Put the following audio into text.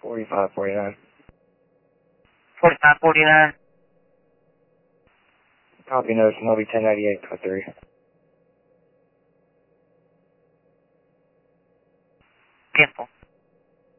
4549. 4549. Copy, notice, Moby 1098, code 3. Cancel.